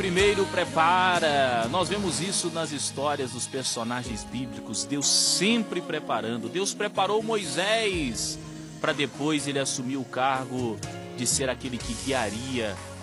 primeiro prepara. Nós vemos isso nas histórias dos personagens bíblicos. Deus sempre preparando. Deus preparou Moisés para depois ele assumir o cargo de ser aquele que guiaria